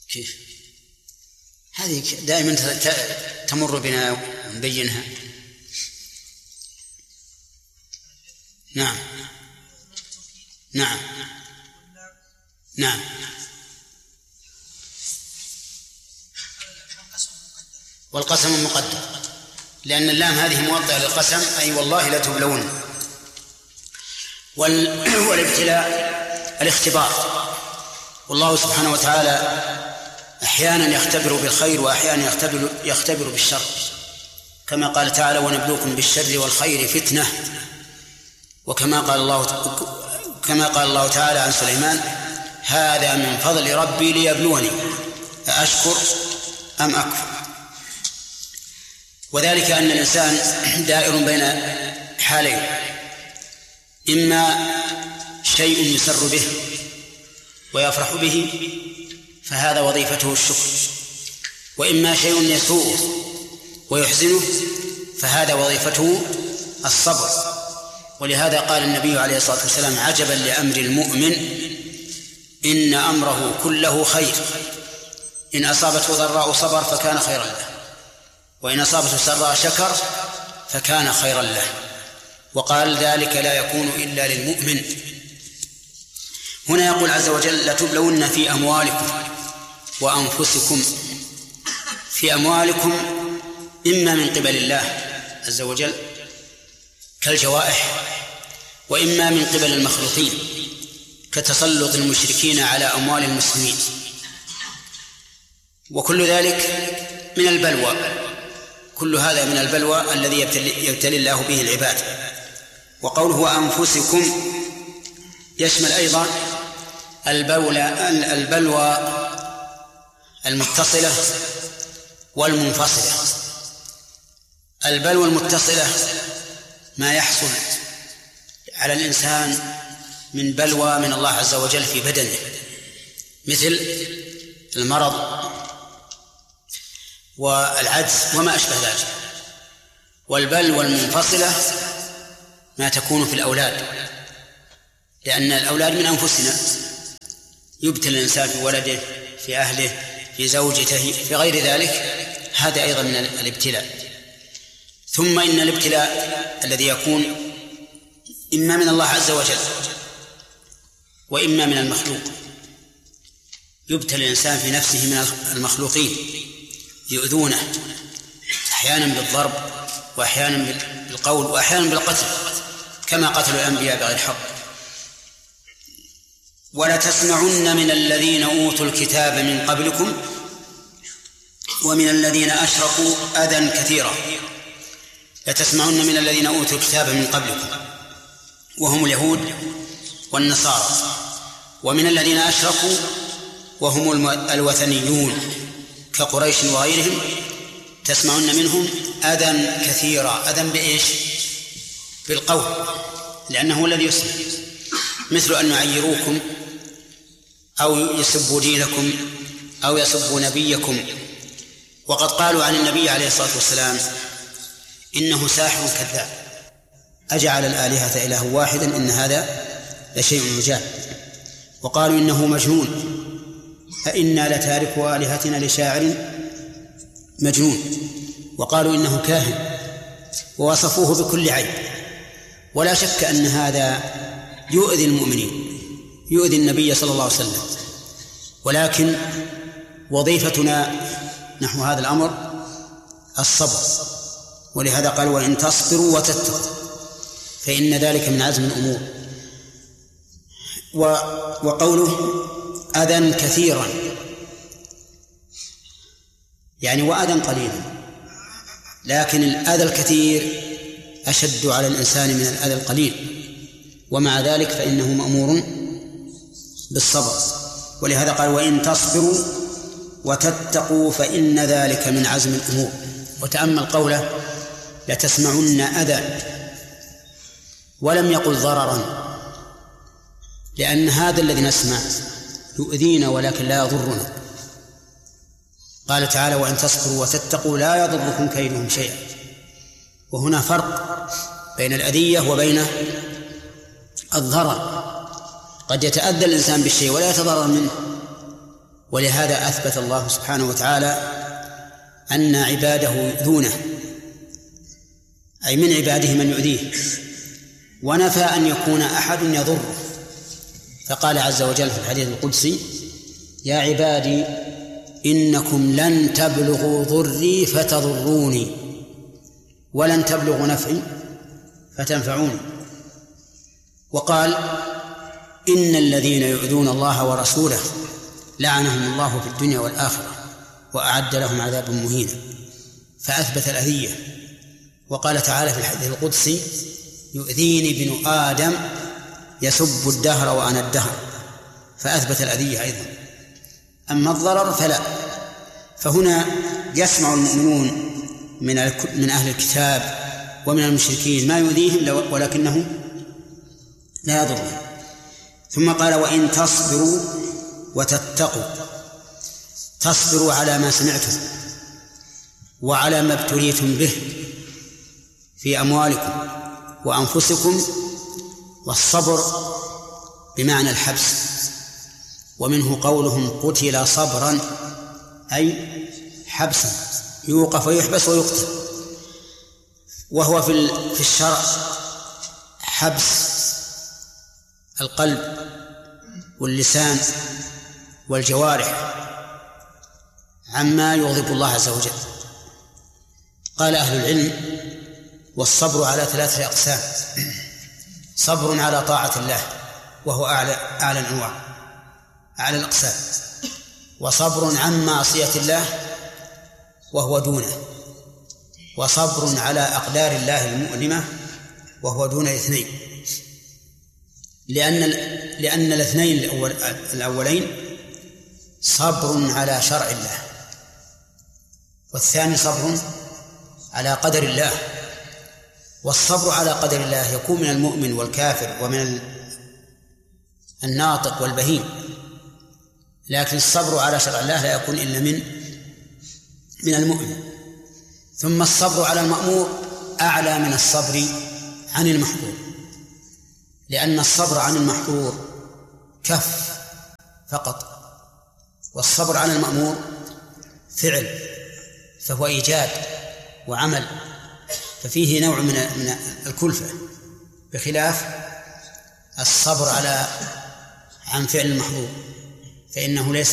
كيف؟ هذه دائما تمر بنا ونبينها. نعم نعم نعم. والقسم مقدر، لأن اللام هذه موضع للقسم، أي والله لا تبلون. والابتلاء الاختبار، والله سبحانه وتعالى أحيانا يختبر بالخير وأحيانا يختبر بالشر، كما قال تعالى ونبلوكم بالشر والخير فتنة، وكما قال الله تعالى عن سليمان هذا من فضل ربي ليبلوني أأشكر أم أكفر. وذلك أن الإنسان دائر بين حالين، إما شيء يسر به ويفرح به فهذا وظيفته الشكر، وإما شيء يسوء ويحزنه فهذا وظيفته الصبر. ولهذا قال النبي عليه الصلاة والسلام عجبا لأمر المؤمن إن أمره كله خير، إن أصابته ضراء صبر فكان خيرا له، وإن أصابته سراء شكر فكان خيرا له. وقال ذلك لا يكون إلا للمؤمن. هنا يقول عز وجل لتبلون في أموالكم وأنفسكم. في أموالكم إما من قبل الله عز وجل كالجوائح، وإما من قبل المخلوقين كتسلط المشركين على أموال المسلمين، وكل ذلك من البلوى. كل هذا من البلوى الذي يبتلي الله به العباد. وقوله وأنفسكم يشمل أيضا البلوى المتصلة والمنفصلة. البلوى المتصلة ما يحصل على الإنسان من بلوى من الله عز وجل في بدنه، مثل المرض والعجز وما أشبه ذلك. والبلوى المنفصلة ما تكون في الأولاد، لأن الأولاد من أنفسنا، يبتلى الإنسان في ولده، في أهله، في زوجته، في غير ذلك، هذا أيضا من الابتلاء. ثم إن الابتلاء الذي يكون إما من الله عز وجل وإما من المخلوق. يبتلى الإنسان في نفسه من المخلوقين يؤذونه، أحيانا بالضرب وأحيانا بالقول وأحيانا بالقتل، كما قتلوا الأنبياء بغير حق. ولتسمعن من الذين أوتوا الكتاب من قبلكم ومن الذين أشركوا أذى كثيرا. لتسمعن من الذين أوتوا الكتاب من قبلكم وهم اليهود والنصارى، ومن الذين أشركوا وهم الوثنيون كقريش وغيرهم، تسمعن منهم أذى كثيرا. أذى بإيش؟ بالقول، لأنه هو الذي يسمع، مثل أن يعيروكم أو يسبوا دينكم أو يسبوا نبيكم. وقد قالوا عن النبي عليه الصلاة والسلام إنه ساحر كذاب، أجعل الآلهة إله واحدا إن هذا لشيء عجاب. وقالوا إنه مجنون، أئنا لتاركوا آلهتنا لشاعر مجنون. وقالوا إنه كاهن، ووصفوه بكل عيب. ولا شك أن هذا يؤذي المؤمنين، يؤذي النبي صلى الله عليه وسلم، ولكن وظيفتنا نحو هذا الأمر الصبر. ولهذا قال وإن تصبروا وتتقوا فإن ذلك من عزم الأمور. وقوله أذى كثيرا يعني وأذى قليلا، لكن الأذى الكثير أشد على الإنسان من الأذى القليل، ومع ذلك فإنه مأمور بالصبر. ولهذا قال وإن تصبروا وتتقوا فإن ذلك من عزم الأمور. وتأمل قوله لتسمعن أذى، ولم يقل ضررا، لأن هذا الذي نسمع يؤذينا ولكن لا يضرنا. قال تعالى وإن تصبروا وتتقوا لا يضركم كيدهم شيئا. وهنا فرق بين الأذية وبين الضرر. قد يتأذى الإنسان بالشيء ولا يتضرر منه، ولهذا أثبت الله سبحانه وتعالى أن عباده يؤذونه، أي من عباده من يؤذيه، ونفى أن يكون أحد يضره، فقال عز وجل في الحديث القدسي: يا عبادي إنكم لن تبلغوا ضري فتضروني ولن تبلغوا نفعي فتنفعوني. وقال: إن الذين يؤذون الله ورسوله لعنهم الله في الدنيا والآخرة وأعد لهم عذابا مهينا، فأثبت الأذية. وقال تعالى في الحديث القدسي: يؤذيني ابن آدم يسب الدهر وأنا الدهر، فأثبت الأذية أيضا. أما الضرر فلا. فهنا يسمع المؤمنون من أهل الكتاب ومن المشركين ما يؤذيهم ولكنه لا يضرهم. ثم قال: وإن تصبروا وتتقوا، تصبروا على ما سمعتم وعلى ما ابتليتم به في أموالكم وأنفسكم، والصبر بمعنى الحبس، ومنه قولهم قتل صبرا، أي حبسا، يوقف ويحبس ويقتل. وهو في الشرع حبس القلب واللسان والجوارح عما يغضب الله عز وجل. قال أهل العلم: والصبر على 3 أقسام: صبر على طاعة الله وهو أعلى الأنواع، أعلى الأقسام، وصبر عن معصية الله وهو دونه، وصبر على أقدار الله المؤلمة وهو دون الاثنين، لأن الاثنين الأولين صبر على شرع الله، والثاني صبر على قدر الله. والصبر على قدر الله يكون من المؤمن والكافر ومن الناطق والبهيم، لكن الصبر على شرع الله لا يكون إلا من المؤمن. ثم الصبر على المأمور أعلى من الصبر عن المحظور، لأن الصبر عن المحظور كف فقط، والصبر عن المأمور فعل، فهو إيجاد وعمل، ففيه نوع من الكلفة، بخلاف الصبر عن فعل المحظور فإنه ليس